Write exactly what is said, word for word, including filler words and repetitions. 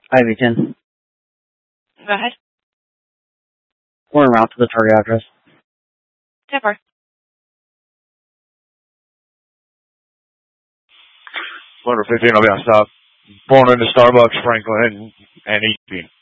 Ivyton. Go ahead. We're en route to the target address. ten four. one fifteen, I'll be on stop. Pulling into Starbucks, Franklin, and eighteen.